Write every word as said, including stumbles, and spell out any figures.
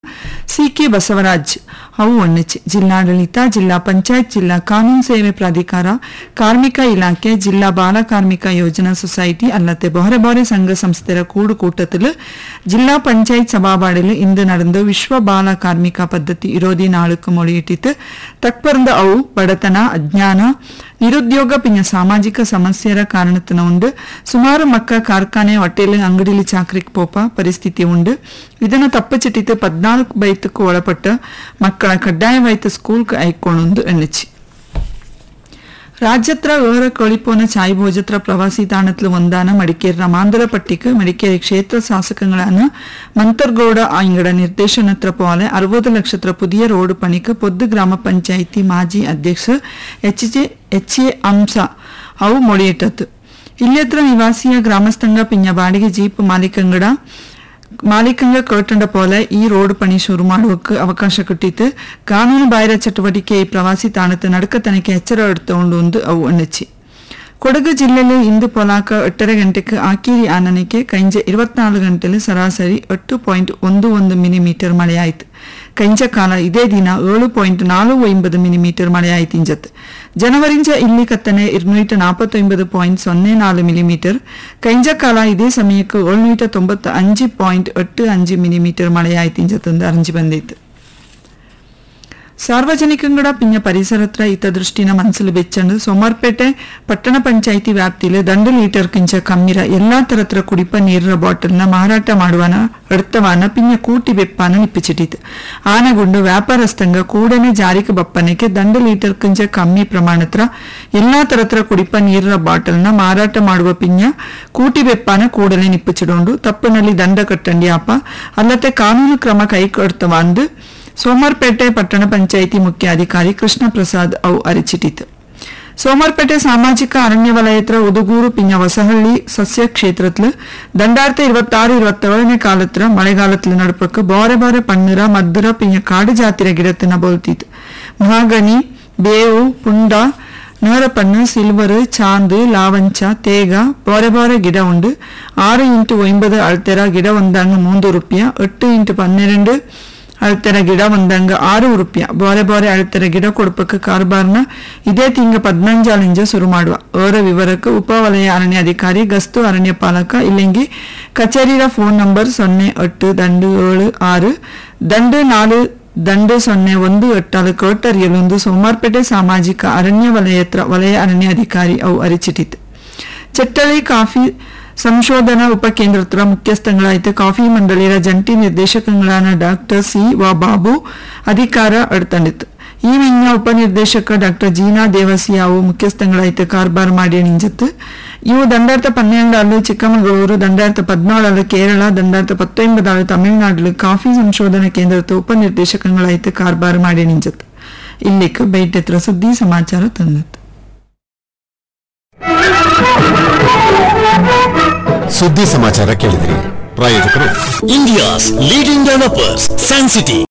CK. Basavaraj ಅವು ಒಣ್ಣೆಚ್ಚಿ ಜಿಲ್ಲಾಡಳಿತ, ಜಿಲ್ಲಾ ಪಂಚಾಯತ್, ಜಿಲ್ಲಾ ಕಾನೂನು ಸೇವೆ ಪ್ರಾಧಿಕಾರ, ಕಾರ್ಮಿಕ ಇಲಾಖೆ, ಜಿಲ್ಲಾ ಬಾಲ ಕಾರ್ಮಿಕ ಯೋಜನಾ ಸೊಸೈಟಿ ಅಲ್ಲದೆ ಬೇರೆ ಬೇರೆ ಸಂಘ ಸಂಸ್ಥೆರ ಕೂಡು ಕೂಟத்தில் ಜಿಲ್ಲಾ ಪಂಚಾಯತ್ ಸಭಾபாடில் ಇಂದು ನಡೆದ ವಿಶ್ವ ಬಾಲ ಕಾರ್ಮಿಕ ಪದ್ಧತಿ ವಿರೋಧಿ ನಾಳುக்கு ಮೊಳಿಯಿಟ್ಟಿತು. ತಕ್ಪರ್ದ ಅವು ಬಡತನ, ಅಜ್ಞಾನ, ನಿರುದ್ಯೋಗ ಪಿಂಜ ಸಾಮಾಜಿಕ ಸಮಸ್ಯೆರ ಕಾರಣತನ ಉಂಡು ಸುಮಾರು ಮಕ್ಕ ಕಾರ್ಖಾನೆ, ಹೊಟೇಲ್, ಅಂಗಡಿಲಿ ಚಾಕ್ರಿಗೆ ಪೋಪ ಪರಿಸ್ಥಿತಿ ಉಂಡು. ಇದನ್ನು ತಪ್ಪಚಿಟ್ಟಿತು ಪದ್ನಾಲ್ಕು ಬೈತಕ್ಕೂ ಒಳಪಟ್ಟ ಮಕ್ಕಳ ಕಡ್ಡಾಯವಾಯ್ತು ಸ್ಕೂಲ್ಗೆ ಐಕೊಂಡು ಎಣ್ಣೆಚ್ಚಿ ರಾಜ್ಯತ್ರ ಏರ ಕೊಳಿಪೋನ ಚಾಯ್ ಭೋಜತ್ರ ಪ್ರವಾಸಿ ತಾಣತ್ಲು ಒಂದಾನ ಮಡಿಕೇರಿನ ಮಾಂದರ ಪಟ್ಟಿക്ക് ಮಡಿಕೇರಿ ಕ್ಷೇತ್ರ ಶಾಸಕಗಳಾன ಮಂತರ್ಗೌಡ ಇಂಗಡ ನಿರ್ದೇಶನತ್ರ പോലെ ಅರವತ್ತು ಲಕ್ಷತ್ರ പുതിയ ರೋಡ್ ಪಣಿക്ക് പൊതു ಗ್ರಾಮಪಂಚಾಯಿತಿ ಮಾಜಿ ಅಧ್ಯಕ್ಷ ಎಚ್ ಜೆ ಎಚ್ ಎ ಅಂಶ ಅವು ಮೊಳಿಯಿಟ್ಟತ್ತು. ಇಲ್ಲತ್ರ ನಿವಾಸಿಯ ಗ್ರಾಮಸ್ಥಂಗ ಪಿಂಜ ಬಾಡಿಗೆ ಜೀಪ್ ಮಾಲೀಕಂಗಡ ಮಾಲೀಕಂಗ ಕಟ್ಟಂಡ പോലെ ಈ ರೋಡ್ ಪಣಿ ಶುರು ಮಾಡುವಕ್ಕೆ ಅವಕಾಶ ಕೊಟ್ಟಿತ್ತು. ಕಾನೂನು ಬಾಹಿರ ಚಟುವಟಿಕೆ ಈ ಪ್ರವಾಸಿ ತಾಣದ ನಡಕ ತನಕ ಎಚ್ಚರ ಎಡ್ತೊಂಡು ಅವು ಎಣ್ಣೆಚ್ಚಿ ಕೊಡಗು ಜಿಲ್ಲೆಯಲ್ಲಿ ಇಂದು ಪೊಲಾಕ ಎಟ್ಟರ ಗಂಟೆಗೆ ಆಕೀರಿ ಆನನೆಗೆ ಕೈಂಜ ಇರುವತ್ನಾಲ್ಕು ಗಂಟೆಯಲ್ಲಿ ಸರಾಸರಿ ಎಟ್ಟು ಪಾಯಿಂಟ್ ಒಂದು ಒಂದು ಮಿಲಿಮೀಟರ್ ಮಳೆಯಾಯಿತು. ಕೈಂಜ ಕಾಲ ಇದೇ ದಿನ ಏಳು ಪಾಯಿಂಟ್ ನಾಲ್ಕು ಒಂಬತ್ತು ಮಿಲಿಮೀಟರ್ ಮಳೆಯಾಯಿತು. ಇಂಜತ್ ಜನವರಿಂಜ ಇಲ್ಲಿ ಕತ್ತನೆ ഇരുന്നൂറ്റി നാൽപ്പത്തൊൻപത് ಪಾಯಿಂಟ್ ಸೊನ್ನೆ ನಾಲ್ಕು ಮಿಲಿಮೀಟರ್. ಕೈಂಜ ಕಾಲ ಇದೇ ಸಮಯಕ್ಕೆ ಏಳ್ನೂറ്റി ತೊಂಬತ್ತ ಅഞ്ച് ಪಾಯಿಂಟ್ ಎಟ್ಟು ಅഞ്ച് ಮಿಲಿಮೀಟರ್ ಮಳೆಯಾಯಿತು. ಇಂಜತ್ತಂದು ಅರಿஞ்சு ಬಂದಿತ್ತು. ಸಾರ್ವಜನಿಕಂಗಡ ಪಿಂಜ ಪರಿಸರತ್ರ ಇತ ದೃಷ್ಟಿನ ಮನಸ್ಸಲು ಬೆಚ್ಚಂಡು ಸೋಮಾರ್ಪೇಟೆ ಪಟ್ಟಣ ಪಂಚಾಯಿತಿ ವ್ಯಾಪ್ತಿಯಲ್ಲಿ ದಂಡು ಲೀಟರ್ ಕಿಂಚ ಕಮ್ಮಿರ ಎಲ್ಲಾ ತರತ್ರ ಕುಡಿಪ ನೀರಿನ ಬಾಟಲ್ನ ಮಾರಾಟ ಮಾಡುವನ ಎಡ್ತವಾನ ಪಿಂಜ ಕೂಟಿ ಬೆಪ್ಪಾನ ನಿಪ್ಪಿಚಿಟ್ಟಿತು. ಆನಗುಂಡು ವ್ಯಾಪಾರಸ್ಥಂಗ ಕೂಡನೆ ಜಾರಿಗೆ ಬಪ್ಪನಕ್ಕೆ ದಂಡು ಲೀಟರ್ ಕಿಂಚ ಕಮ್ಮಿ ಪ್ರಮಾಣತ್ರ ಎಲ್ಲಾ ತರತ್ರ ಕುಡಿಪ ನೀರಿನ ಬಾಟಲ್ನ ಮಾರಾಟ ಮಾಡುವ ಪಿಂಜ ಕೂಟಿ ಬೆಪ್ಪಾನ ಕೂಡಲೇ ನಿಪ್ಪಿಚಿಡೋಂಡು ತಪ್ಪಿನಲ್ಲಿ ದಂಡ ಕಟ್ಟಂಡಿ ಆಪ ಅಲ್ಲದೆ ಕಾನೂನು ಕ್ರಮ ಕೈಗೊಡ್ತವಾಂದು ಸೋಮಾರ್ಪೇಟೆ ಪಟ್ಟಣ ಪಂಚಾಯಿತಿ ಮುಖ್ಯ ಅಧಿಕಾರಿ ಕೃಷ್ಣ ಪ್ರಸಾದ್ ಅವು ಅರಿಚಿಟ್ಟಿತು. ಸೋಮಾರ್ಪೇಟೆ ಸಾಮಾಜಿಕ ಅರಣ್ಯ ವಲಯತ್ರ ಉದುಗೂರು ಪಿಂಜ ಹೊಸಹಳ್ಳಿ ಸಸ್ಯ ಕ್ಷೇತ್ರತ್ಲು ದಂಡಾರ್ಥ இருபத்தாறு இருபத்தೇಳನೇ ಕಾಲತ್ರ ಮಳೆಗಾಲತ್ಲು ನಡುಪಕ್ಕೆ ಬಾರೆ ಬಾರೆ ಪನ್ನೀರ ಮದ್ದರ ಪಿಂಜ ಕಾಡು ಜಾತಿರ ಗಿಡತ್ತಿನ ಬೋಲ್ತಿತ್ತು. ಮಹಾಗನಿ, ಬೇವು, ಪುಂಡ, ನೇರಪಣ್ಣು, ಸಿಲ್ವರ್, ಚಾಂದು, ಲಾವಂಚ, ತೇಗ ಬಾರೆ ಬಾರೆ ಗಿಡ ಉಂಡು. ಆರು ಇಂಟು ಒಂಬತ್ತು ಅಳ್ತೆರ ಗಿಡ ಒಂದಂಗ ಮೂಂದು ರೂಪಾಯಿ, ಎಟ್ಟು ಇಂಟು ಪನ್ನೆರಡು ಅಳ್ತೆರ ಗಿಡ ಒಂದಂಗ ಆರು ರೂಪಾಯಿ ಬಾರೆ ಬಾರೆ ಅಳ್ತೆರ ಗಿಡ ಕೊಡಪಕ್ಕೆ ಕಾರ್ಬಾರ್ನ ಇದೇ ತಿಂಗ ಪದ್ನಂಜಾಲಿಂಜ ಶುರು ಮಾಡುವ ಅವರ ವಿವರಕ್ಕೆ ಉಪವಲಯ ಅರಣ್ಯ ಅಧಿಕಾರಿ ಗಸ್ತು ಅರಣ್ಯ ಪಾಲಕ ಇಲ್ಲಿಂಗಿ ಕಚೇರಿಯ ಫೋನ್ ನಂಬರ್ ಸೊನ್ನೆ ಎಟ್ಟು ದಂಡು ಏಳು ಆರು ದಂಡು ನಾಲು ದಂಡು ಸೊನ್ನೆ ಒಂದು ಎಟ್ಟಾಲು ಕೋಟರಿಯಲೊಂದು ಸೋಮಾರ್ಪೇಟೆ ಸಾಮಾಜಿಕ ಅರಣ್ಯ ವಲಯತ್ರ ವಲಯ ಅರಣ್ಯ ಅಧಿಕಾರಿ ಅವು ಅರಿಚಿಟ್ಟಿತು. ಚಟ್ಟಳಿ ಕಾಫಿ ಸಂಶೋಧನಾ ಉಪಕೇಂದ್ರತ್ರ ಮುಖ್ಯಸ್ಥಗಳಾಯಿತು ಕಾಫಿ ಮಂಡಳಿಯ ಜಂಟಿ ನಿರ್ದೇಶಕಗಳಾದ ಡಾಕ್ಟರ್ ಸಿ ವ ಬಾಬು ಅಧಿಕಾರ ಎಡ್ತಂಡಿತು. ಈ ವಿಜ್ಞ ಉಪನಿರ್ದೇಶಕ ಡಾಕ್ಟರ್ ಜೀನಾ ದೇವಸಿ ಅವು ಮುಖ್ಯಸ್ಥಗಳಾಯಿತು ಕಾರ್ಬಾರ್ ಮಾಡಿ ನಿಂಜತ್ತು. ಇವು ದಂಡಾರ್ಥ ಪನ್ನೆರಡು ಚಿಕ್ಕಮಗಳೂರು, ದಂಡಾರ್ಥ ಪದ್ನಾಳು ಕೇರಳ, ದಂಡಾರ್ಥ ಪತ್ತೊಂಬತ್ತು ತಮಿಳುನಾಡು ಕಾಫಿ ಸಂಶೋಧನಾ ಕೇಂದ್ರದ ಉಪನಿರ್ದೇಶಕಗಳಾಯಿತು ಕಾರ್ಬಾರ್ ಮಾಡಿ ನಿಂಜತ್ತು. ಇಲ್ಲಿಕ್ಕೆ ಬೈಟೆತ್ರ ಸುದ್ದಿ ಸಮಾಚಾರ ತಂದತ್ತು. ಸುದ್ದಿ ಸಮಾಚಾರ ಕೇಳಿದಿರಿ. ಪ್ರಾಯೋಜಕರು India's leading developers San city.